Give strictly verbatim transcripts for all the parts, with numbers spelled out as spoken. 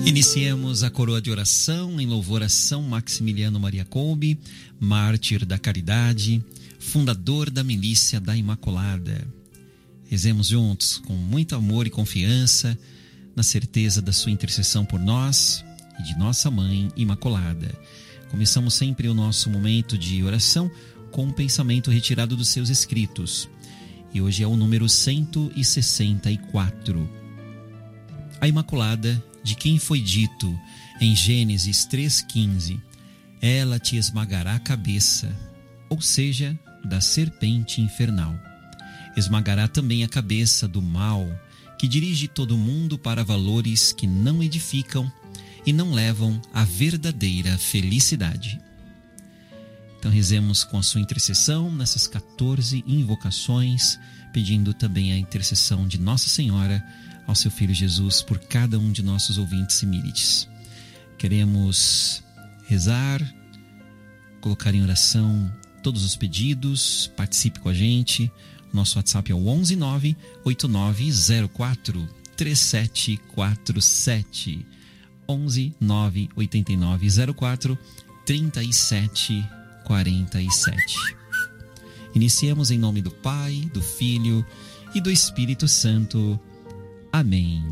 Iniciemos a coroa de oração em louvor a São Maximiliano Maria Kolbe, mártir da caridade, fundador da milícia da Imaculada. Rezemos juntos, com muito amor e confiança, na certeza da sua intercessão por nós e de nossa Mãe Imaculada. Começamos sempre o nosso momento de oração com um pensamento retirado dos seus escritos. E hoje é o número cento e sessenta e quatro. A Imaculada, de quem foi dito em Gênesis três, quinze, ela te esmagará a cabeça, ou seja, da serpente infernal. Esmagará também a cabeça do mal, que dirige todo mundo para valores que não edificam e não levam à verdadeira felicidade. Então rezemos com a sua intercessão nessas quatorze invocações, pedindo também a intercessão de Nossa Senhora ao seu Filho Jesus por cada um de nossos ouvintes e mírides. Queremos rezar, colocar em oração todos os pedidos, participe com a gente. Nosso WhatsApp é o onze nove oito nove zero quatro três sete quatro sete. onze nove oito nove zero quatro três sete quatro sete. Iniciemos em nome do Pai, do Filho e do Espírito Santo. Amém.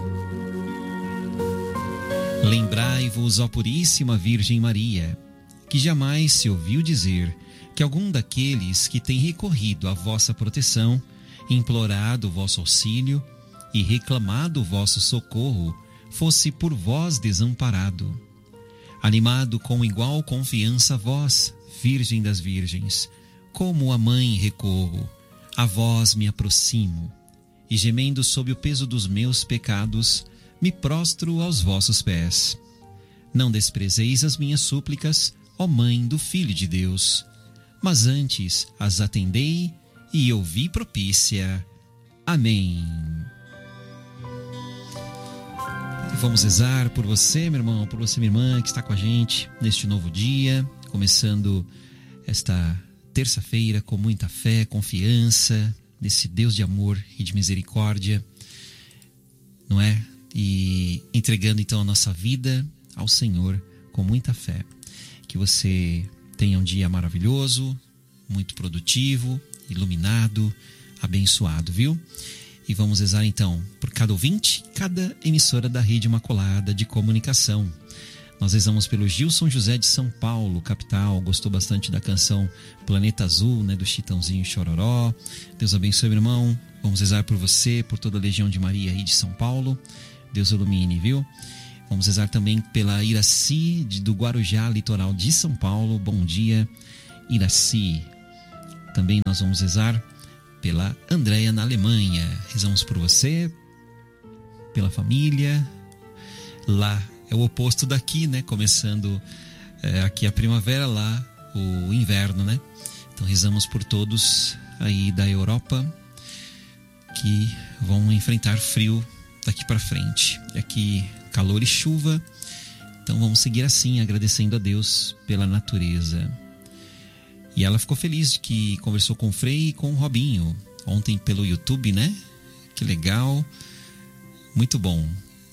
Lembrai-vos, ó Puríssima Virgem Maria, que jamais se ouviu dizer que algum daqueles que tem recorrido à vossa proteção, implorado o vosso auxílio e reclamado o vosso socorro, fosse por vós desamparado. Animado com igual confiança a vós, Virgem das Virgens, como a mãe recorro, a vós me aproximo, e gemendo sob o peso dos meus pecados, me prostro aos vossos pés. Não desprezeis as minhas súplicas, ó Mãe do Filho de Deus, mas antes as atendei e ouvi propícia. Amém. Vamos rezar por você, meu irmão, por você, minha irmã, que está com a gente neste novo dia, começando esta terça-feira com muita fé, confiança nesse Deus de amor e de misericórdia, não é? E entregando então a nossa vida ao Senhor com muita fé. Que você tenha um dia maravilhoso, muito produtivo, iluminado, abençoado, viu? E vamos rezar então por cada ouvinte, cada emissora da Rede Imaculada de Comunicação. Nós rezamos pelo Gilson José de São Paulo, capital. Gostou bastante da canção Planeta Azul, né, do Chitãozinho e Chororó. Deus abençoe, meu irmão. Vamos rezar por você, por toda a Legião de Maria aí de São Paulo. Deus ilumine, viu? Vamos rezar também pela Iraci, de, do Guarujá, litoral de São Paulo. Bom dia, Iraci. Também nós vamos rezar pela Andréia na Alemanha. Rezamos por você, pela família. Lá é o oposto daqui, né? Começando é, aqui a primavera, lá o inverno, né? Então rezamos por todos aí da Europa que vão enfrentar frio daqui para frente. E aqui calor e chuva. Então vamos seguir assim, agradecendo a Deus pela natureza. E ela ficou feliz de que conversou com o Frei e com o Robinho ontem pelo YouTube, né? Que legal, muito bom.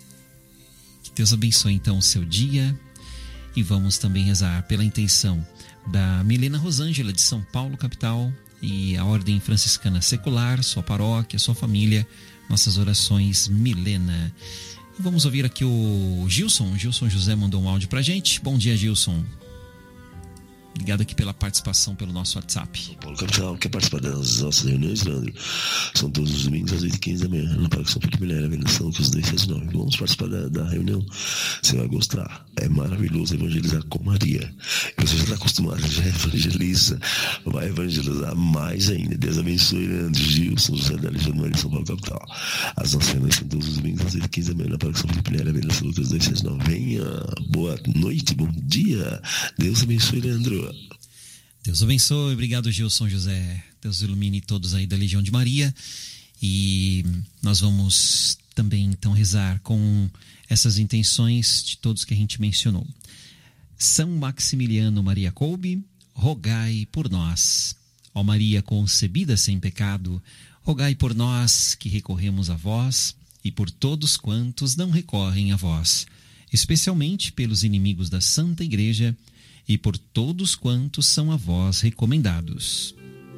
Deus abençoe então o seu dia. E vamos também rezar pela intenção da Milena Rosângela de São Paulo, capital, e a Ordem Franciscana Secular, sua paróquia, sua família. Nossas orações, Milena. E vamos ouvir aqui o Gilson. Gilson José mandou um áudio pra gente. Bom dia, Gilson. Obrigado aqui pela participação pelo nosso WhatsApp. São Paulo capital, quer participar das nossas reuniões, Leandro? São todos os domingos às oito e quinze da manhã, na Parque São Pedro Milher, Avenida São Lucas dois seis nove. Vamos participar da, da reunião. Você vai gostar. É maravilhoso evangelizar com Maria. Você já está acostumado, já evangeliza. Vai evangelizar mais ainda. Deus abençoe, Leandro. Gilson José da Legião de Maria, São Paulo capital. As nossas reuniões são todos os domingos às oito e quinze da manhã, na Parque São Pedro Milher, Avenida São Lucas dois seis nove. Venha. Boa noite, bom dia. Deus abençoe, Leandro. Deus abençoe, obrigado, Gilson José. Deus ilumine todos aí da Legião de Maria. E nós vamos também então rezar com essas intenções de todos que a gente mencionou. São Maximiliano Maria Kolbe, rogai por nós. Ó Maria concebida sem pecado, rogai por nós que recorremos a vós e por todos quantos não recorrem a vós. especialmente pelos inimigos da Santa Igreja e por todos quantos são a vós recomendados.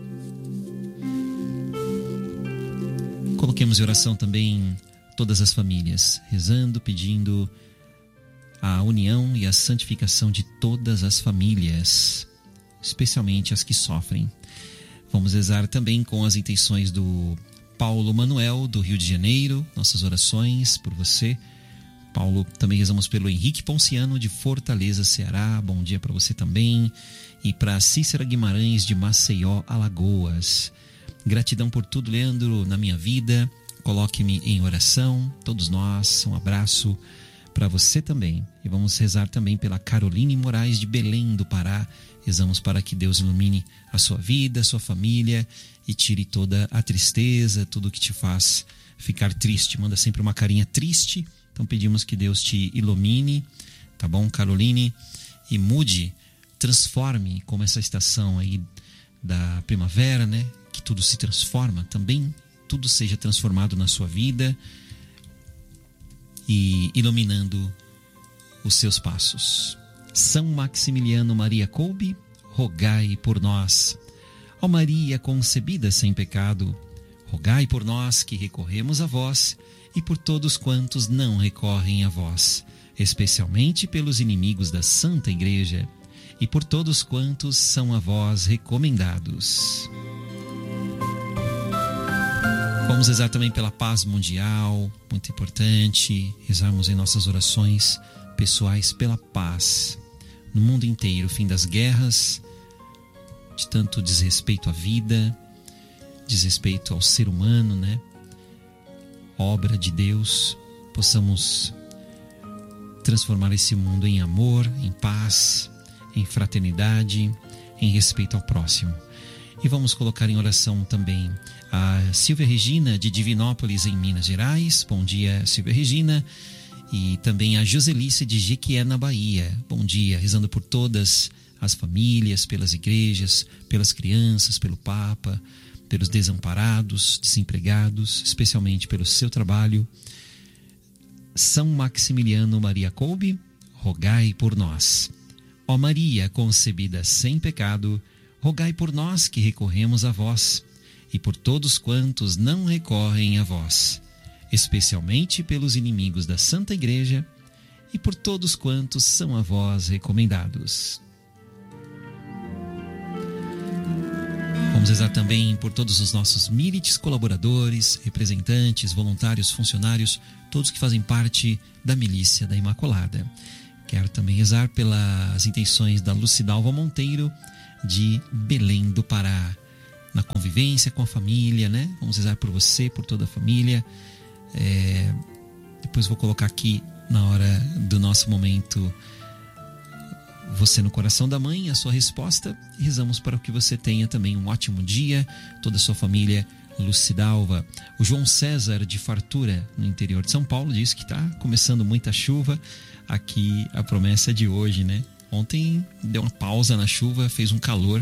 Coloquemos em oração também todas as famílias, rezando, pedindo a união e a santificação de todas as famílias, especialmente as que sofrem. Vamos rezar também com as intenções do Paulo Manuel, do Rio de Janeiro, nossas orações por você. Paulo, também rezamos pelo Henrique Ponciano, de Fortaleza, Ceará. Bom dia para você também. E para Cícera Guimarães, de Maceió, Alagoas. Gratidão por tudo, Leandro, na minha vida. Coloque-me em oração, todos nós. Um abraço para você também. E vamos rezar também pela Caroline Moraes, de Belém do Pará. Rezamos para que Deus ilumine a sua vida, a sua família e tire toda a tristeza, tudo que te faz ficar triste. Manda sempre uma carinha triste. Então pedimos que Deus te ilumine, tá bom, Caroline? E mude, transforme, como essa estação aí da primavera, né? Que tudo se transforma também, tudo seja transformado na sua vida e iluminando os seus passos. São Maximiliano Maria Kolbe, rogai por nós. Ó Maria concebida sem pecado, rogai por nós que recorremos a vós e por todos quantos não recorrem a vós, especialmente pelos inimigos da Santa Igreja e por todos quantos são a vós recomendados. Vamos rezar também pela paz mundial, muito importante, rezarmos em nossas orações pessoais pela paz no mundo inteiro, o fim das guerras, de tanto desrespeito à vida, desrespeito ao ser humano, né? Obra de Deus, possamos transformar esse mundo em amor, em paz, em fraternidade, em respeito ao próximo. E vamos colocar em oração também a Silvia Regina, de Divinópolis, em Minas Gerais. Bom dia, Silvia Regina. E também a Joselice, de Jequié, na Bahia. Bom dia, rezando por todas as famílias, pelas igrejas, pelas crianças, pelo Papa, pelos desamparados, desempregados, especialmente pelo seu trabalho. São Maximiliano Maria Kolbe, rogai por nós. Ó Maria concebida sem pecado, rogai por nós que recorremos a vós e por todos quantos não recorrem a vós, especialmente pelos inimigos da Santa Igreja e por todos quantos são a vós recomendados. Vamos rezar também por todos os nossos milites, colaboradores, representantes, voluntários, funcionários, todos que fazem parte da milícia da Imaculada. Quero também rezar pelas intenções da Lucidalva Monteiro, de Belém do Pará, na convivência com a família, né? Vamos rezar por você, por toda a família. É, depois vou colocar aqui na hora do nosso momento Você no Coração da Mãe, a sua resposta, e rezamos para que você tenha também um ótimo dia, toda a sua família Lucidalva. O João César, de Fartura, no interior de São Paulo, diz que está começando muita chuva. Aqui a promessa de hoje, né? Ontem deu uma pausa na chuva, fez um calor,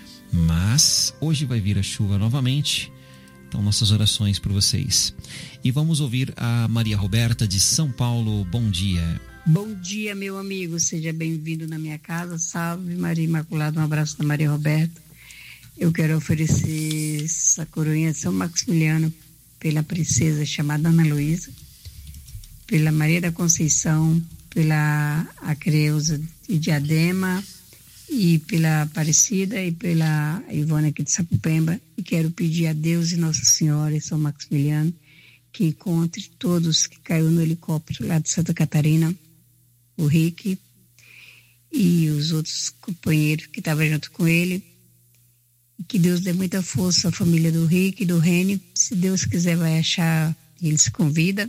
mas hoje vai vir a chuva novamente. Então, nossas orações por vocês. E vamos ouvir a Maria Roberta, de São Paulo. Bom dia. Bom dia, meu amigo. Seja bem-vindo na minha casa. Salve, Maria Imaculada. Um abraço da Maria Roberta. Eu quero oferecer essa coroinha de São Maximiliano pela princesa chamada Ana Luísa, pela Maria da Conceição, pela Acreusa de Diadema e pela Aparecida e pela Ivone aqui de Sapopemba. E quero pedir a Deus e Nossa Senhora e São Maximiliano que encontre todos que caiu no helicóptero lá de Santa Catarina, o Rick e os outros companheiros que estavam junto com ele. E que Deus dê muita força à família do Rick e do Reni. Se Deus quiser vai achar, ele se convida.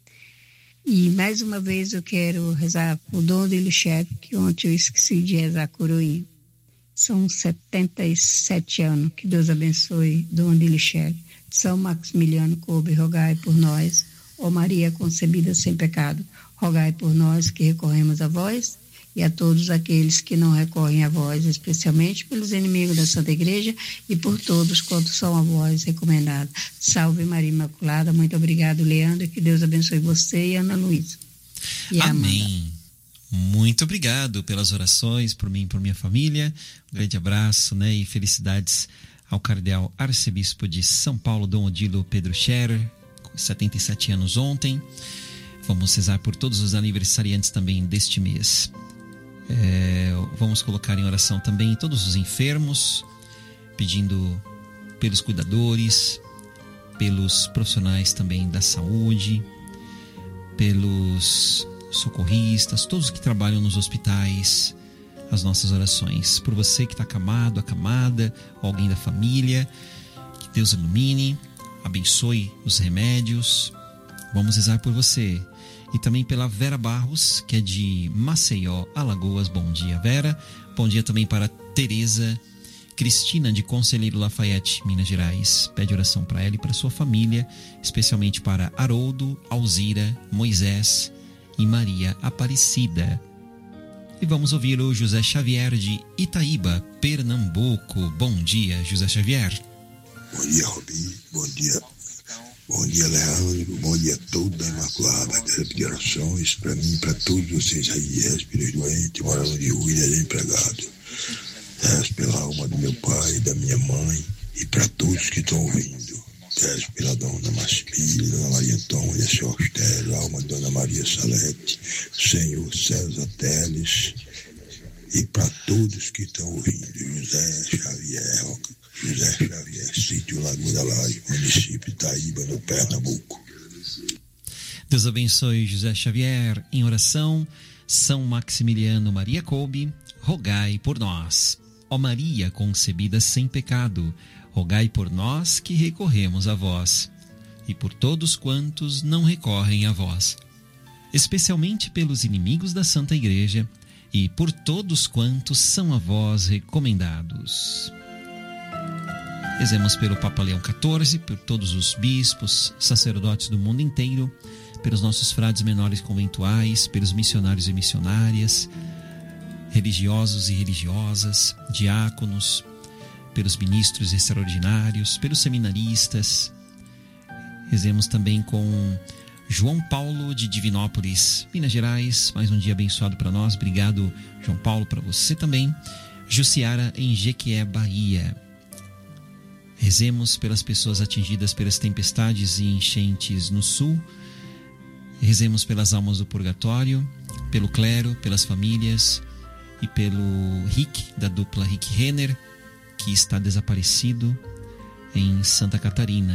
E mais uma vez eu quero rezar o Dom de Luchep, que ontem eu esqueci de rezar a coroinha. São setenta e sete anos. Que Deus abençoe Dom de Luchep. São Maximiliano Kolbe, rogai por nós. Ó Maria concebida sem pecado, rogai por nós que recorremos a vós e a todos aqueles que não recorrem a vós, especialmente pelos inimigos da Santa Igreja e por todos quantos são a vós recomendados. Salve Maria Imaculada. Muito obrigado, Leandro, e que Deus abençoe você e Ana Luísa. Amém. Muito obrigado pelas orações por mim e por minha família. Um grande abraço, né? E felicidades ao cardeal arcebispo de São Paulo, Dom Odilo Pedro Scherer, com setenta e sete anos ontem. Vamos rezar por todos os aniversariantes também deste mês. É, vamos colocar em oração também todos os enfermos, pedindo pelos cuidadores, pelos profissionais também da saúde, pelos socorristas, todos que trabalham nos hospitais, as nossas orações. Por você que está acamado, acamada, ou alguém da família, que Deus ilumine, abençoe os remédios. Vamos rezar por você. E também pela Vera Barros, que é de Maceió, Alagoas. Bom dia, Vera. Bom dia também para Tereza Cristina, de Conselheiro Lafayette, Minas Gerais. Pede oração para ela e para sua família, especialmente para Haroldo, Alzira, Moisés e Maria Aparecida. E vamos ouvir o José Xavier de Itaíba, Pernambuco. Bom dia, José Xavier. Bom dia, Robinho. Bom dia. Bom dia, Leandro. Bom dia a todos da Imaculada. Quero pedir orações para mim e para todos vocês aí, espíritos doentes, morando de rua e desempregados. Rezo pela alma do meu pai e da minha mãe e para todos que estão ouvindo. Rezo pela Dona Marcília, Dona Maria Antônia, Senhor Estéreo, a alma de Dona Maria Salete, Senhor César Teles e para todos que estão ouvindo. José Xavier, José Xavier, sítio Lagoa da Laje, município de Itaíba, no Pernambuco. Deus abençoe José Xavier. Em oração, São Maximiliano Maria Kolbe, rogai por nós. Ó Maria concebida sem pecado, rogai por nós que recorremos a vós, e por todos quantos não recorrem a vós, especialmente pelos inimigos da Santa Igreja, e por todos quantos são a vós recomendados. Rezemos pelo Papa Leão quatorze, por todos os bispos, sacerdotes do mundo inteiro, pelos nossos frades menores conventuais, pelos missionários e missionárias, religiosos e religiosas, diáconos, pelos ministros extraordinários, pelos seminaristas. Rezemos também com João Paulo de Divinópolis, Minas Gerais. Mais um dia abençoado para nós. Obrigado, João Paulo, para você também. Jussiara em Jequié, Bahia. Rezemos pelas pessoas atingidas pelas tempestades e enchentes no sul. Rezemos pelas almas do purgatório, pelo clero, pelas famílias e pelo Rick, da dupla Rick Renner, que está desaparecido em Santa Catarina.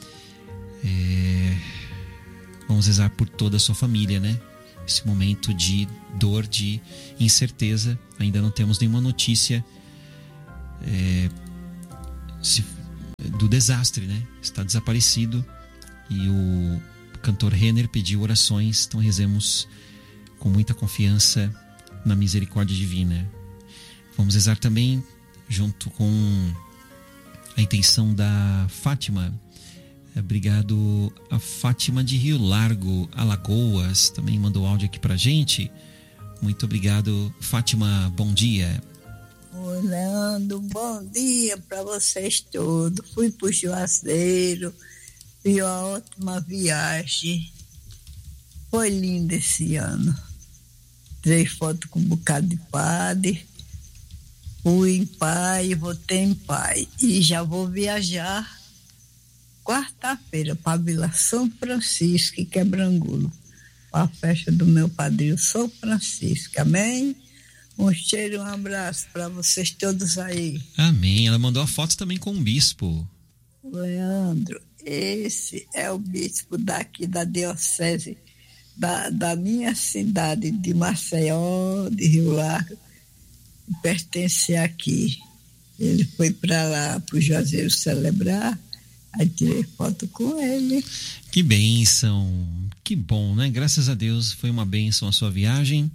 É... Vamos rezar por toda a sua família, né? Esse momento de dor, de incerteza. Ainda não temos nenhuma notícia é... se... do desastre, né? Está desaparecido e o cantor Renner pediu orações. Então rezemos com muita confiança na misericórdia divina. Vamos rezar também junto com a intenção da Fátima. Obrigado a Fátima de Rio Largo, Alagoas, também mandou áudio aqui pra gente. Muito obrigado, Fátima, bom dia. Oi, Leandro, bom dia para vocês todos. Fui pro Juazeiro, fiz uma ótima viagem. Foi lindo esse ano. Tirei foto com um bocado de padre. Fui em paz, voltei em paz. E já vou viajar quarta-feira para Vila São Francisco, em Quebrangulo, para a festa do meu padrinho São Francisco. Amém? Um cheiro, um abraço para vocês todos aí. Amém. Ela mandou a foto também com o bispo. Leandro, esse é o bispo daqui da diocese da, da minha cidade de Maceió, de Rio Largo, que pertence aqui. Ele foi para lá, para o Juazeiro celebrar, aí tirei foto com ele. Que bênção, que bom, né? Graças a Deus foi uma bênção a sua viagem.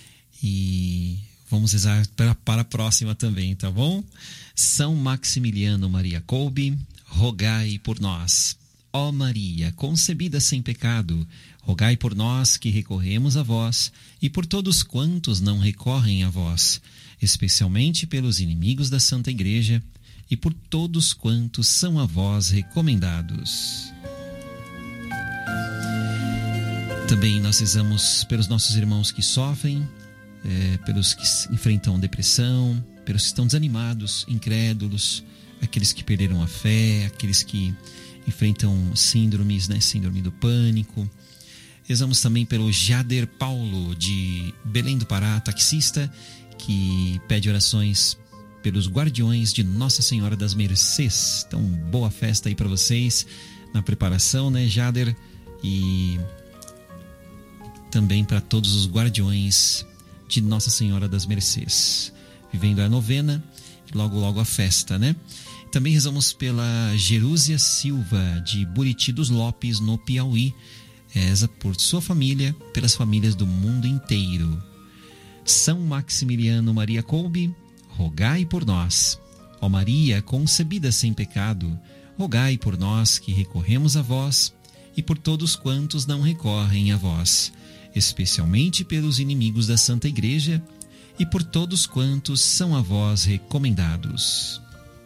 E vamos rezar para, para a próxima também, tá bom? São Maximiliano Maria Kolbe, rogai por nós. Ó Maria, concebida sem pecado, rogai por nós que recorremos a vós e por todos quantos não recorrem a vós, especialmente pelos inimigos da Santa Igreja e por todos quantos são a vós recomendados. Também nós rezamos pelos nossos irmãos que sofrem, é, pelos que enfrentam depressão, pelos que estão desanimados, incrédulos, aqueles que perderam a fé, aqueles que enfrentam síndromes, né? Síndrome do pânico. Rezamos também pelo Jader Paulo, de Belém do Pará, taxista, que pede orações pelos guardiões de Nossa Senhora das Mercês. Então, boa festa aí para vocês na preparação, né, Jader? E também para todos os guardiões de Nossa Senhora das Mercês, vivendo a novena e logo logo a festa, né? Também rezamos pela Jerúsia Silva, de Buriti dos Lopes, no Piauí. Reza por sua família, pelas famílias do mundo inteiro. São Maximiliano Maria Kolbe, rogai por nós. Ó Maria, concebida sem pecado, rogai por nós que recorremos a vós e por todos quantos não recorrem a vós, especialmente pelos inimigos da Santa Igreja e por todos quantos são a vós recomendados.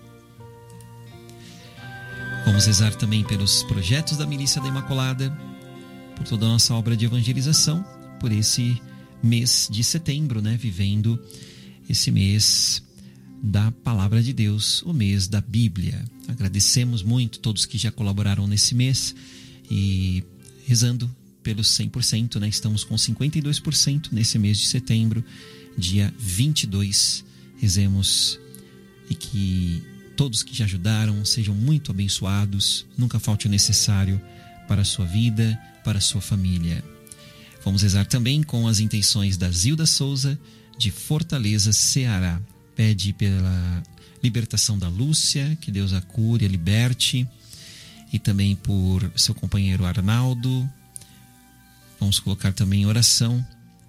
Vamos rezar também pelos projetos da Milícia da Imaculada, por toda a nossa obra de evangelização, por esse mês de setembro, né? Vivendo esse mês da Palavra de Deus, o mês da Bíblia. Agradecemos muito todos que já colaboraram nesse mês e rezando pelos cem por cento, né? Estamos com cinquenta e dois por cento nesse mês de setembro, dia vinte e dois. Rezemos e que todos que já ajudaram sejam muito abençoados, nunca falte o necessário para a sua vida, para a sua família. Vamos rezar também com as intenções da Zilda Souza, de Fortaleza, Ceará. Pede pela libertação da Lúcia, que Deus a cure, a liberte, e também por seu companheiro Arnaldo. Vamos colocar também em oração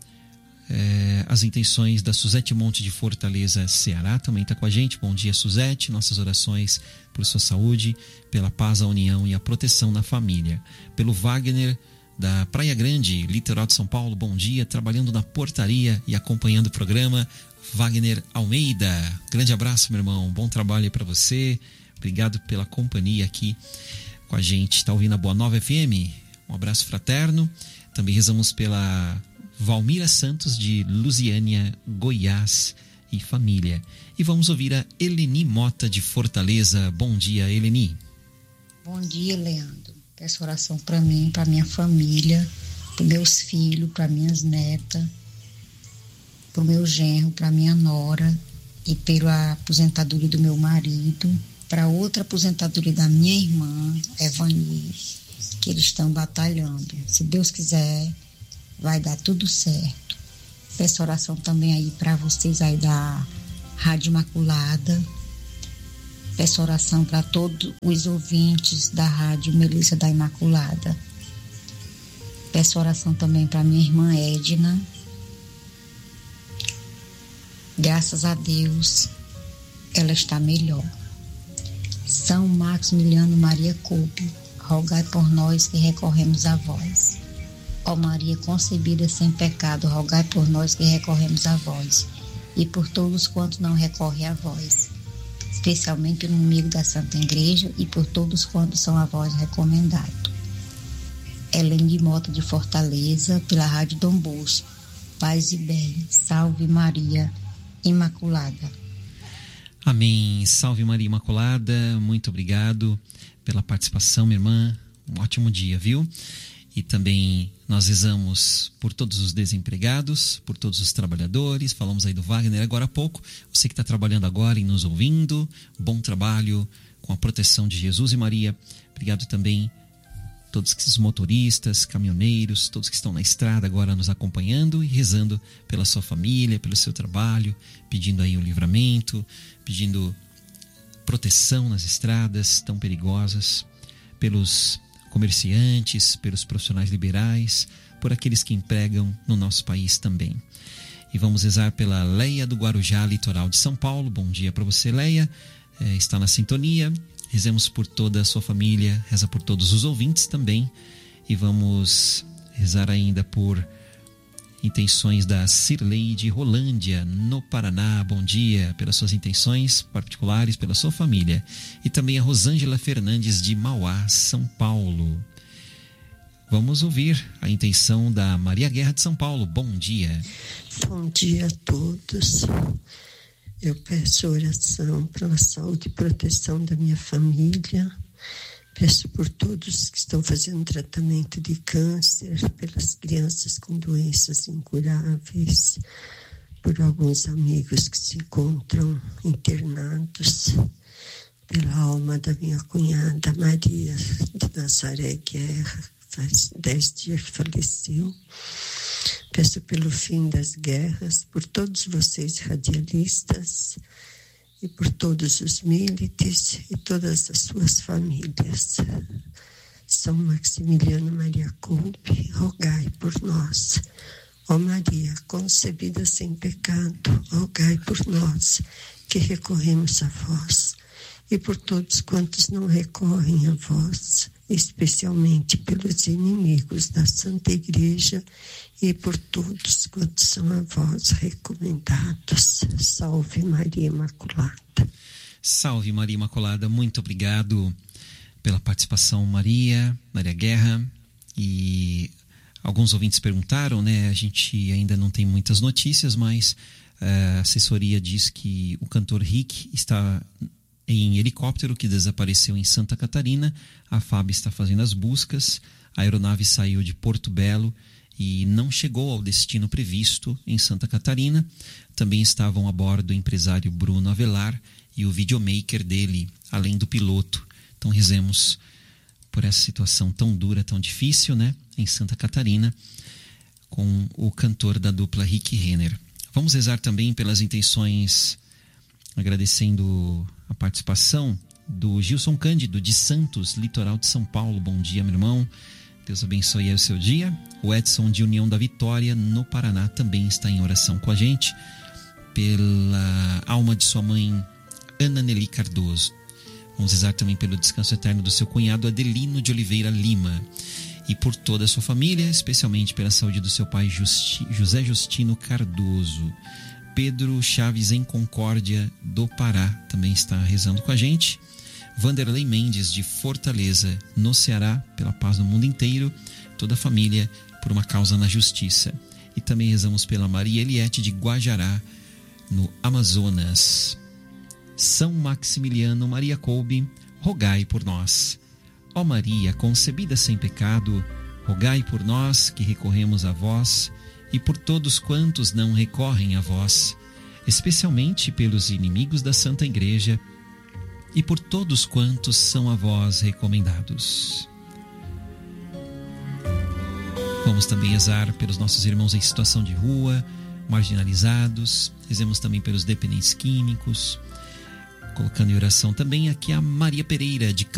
É, as intenções da Suzete Monte de Fortaleza, Ceará, também está com a gente. Bom dia, Suzete. Nossas orações por sua saúde, pela paz, a união e a proteção na família. Pelo Wagner, da Praia Grande, litoral de São Paulo, bom dia, trabalhando na portaria e acompanhando o programa. Wagner Almeida, grande abraço, meu irmão, bom trabalho aí para você. Obrigado pela companhia aqui com a gente. Está ouvindo a Boa Nova F M? Um abraço fraterno. Também rezamos pela Valmira Santos, de Lusiânia, Goiás, e família. E vamos ouvir a Eleni Mota, de Fortaleza. Bom dia, Eleni. Bom dia, Leandro. Peço oração para mim, para minha família, para meus filhos, para minhas netas, para o meu genro, para minha nora, e pela aposentadoria do meu marido, para outra aposentadoria da minha irmã, Evani, que eles estão batalhando. Se Deus quiser, vai dar tudo certo. Peço oração também aí para vocês aí da Rádio Imaculada. Peço oração para todos os ouvintes da Rádio Melissa da Imaculada. Peço oração também para minha irmã Edna. Graças a Deus, ela está melhor. São Maximiliano Maria Kolbe, rogai por nós que recorremos a vós. Ó Maria concebida sem pecado, rogai por nós que recorremos a vós, e por todos quantos não recorrem a vós, especialmente pelo inimigo da Santa Igreja e por todos quantos são a vós recomendados. Eleni Mota, de Fortaleza, pela Rádio Dom Bosco. Paz e bem. Salve Maria Imaculada. Amém. Salve Maria Imaculada. Muito obrigado pela participação, minha irmã. Um ótimo dia, viu? E também nós rezamos por todos os desempregados, por todos os trabalhadores. Falamos aí do Wagner agora há pouco. Você que está trabalhando agora e nos ouvindo, bom trabalho com a proteção de Jesus e Maria. Obrigado também a todos os motoristas, caminhoneiros, todos que estão na estrada agora nos acompanhando e rezando pela sua família, pelo seu trabalho, pedindo aí o livramento, pedindo proteção nas estradas tão perigosas, pelos comerciantes, pelos profissionais liberais, por aqueles que empregam no nosso país também. E vamos rezar pela Leia do Guarujá, litoral de São Paulo. Bom dia para você, Leia. É, está na sintonia. Rezemos por toda a sua família, reza por todos os ouvintes também. E vamos rezar ainda por intenções da Cirlei de Rolândia, no Paraná. Bom dia, pelas suas intenções particulares, pela sua família. E também a Rosângela Fernandes, de Mauá, São Paulo. Vamos ouvir a intenção da Maria Guerra de São Paulo. Bom dia. Bom dia a todos. Eu peço oração pela saúde e proteção da minha família. Peço por todos que estão fazendo tratamento de câncer, pelas crianças com doenças incuráveis, por alguns amigos que se encontram internados, pela alma da minha cunhada Maria de Nazaré Guerra, faz dez dias que faleceu. Peço pelo fim das guerras, por todos vocês radialistas e por todos os milites e todas as suas famílias. São Maximiliano Maria Coupe, rogai por nós. Ó Maria, concebida sem pecado, rogai por nós, que recorremos a vós. E por todos quantos não recorrem a vós, especialmente pelos inimigos da Santa Igreja e por todos quantos são a vós recomendados. Salve Maria Imaculada. Salve Maria Imaculada, muito obrigado pela participação, Maria, Maria Guerra. E alguns ouvintes perguntaram, né? A gente ainda não tem muitas notícias, mas a assessoria diz que o cantor Rick está em helicóptero que desapareceu em Santa Catarina. A F A B está fazendo as buscas. A aeronave saiu de Porto Belo e não chegou ao destino previsto em Santa Catarina. Também estavam a bordo o empresário Bruno Avelar e o videomaker dele, além do piloto. Então rezemos por essa situação tão dura, tão difícil, né? Em Santa Catarina, com o cantor da dupla Rick Renner. Vamos rezar também pelas intenções, agradecendo a participação do Gilson Cândido de Santos, litoral de São Paulo. Bom dia, meu irmão. Deus abençoe aí o seu dia. O Edson de União da Vitória, no Paraná, também está em oração com a gente. Pela alma de sua mãe, Ana Nelly Cardoso. Vamos rezar também pelo descanso eterno do seu cunhado Adelino de Oliveira Lima. E por toda a sua família, especialmente pela saúde do seu pai Justi- José Justino Cardoso. Pedro Chaves em Concórdia do Pará também está rezando com a gente. Vanderlei Mendes de Fortaleza, no Ceará, pela paz no mundo inteiro. Toda a família por uma causa na justiça. E também rezamos pela Maria Eliette de Guajará, no Amazonas. São Maximiliano Maria Coupe, rogai por nós. Ó Maria, concebida sem pecado, rogai por nós que recorremos a vós e por todos quantos não recorrem a vós, especialmente pelos inimigos da Santa Igreja e por todos quantos são a vós recomendados. Vamos também rezar pelos nossos irmãos em situação de rua, marginalizados. Rezemos também pelos dependentes químicos, colocando em oração também aqui a Maria Pereira de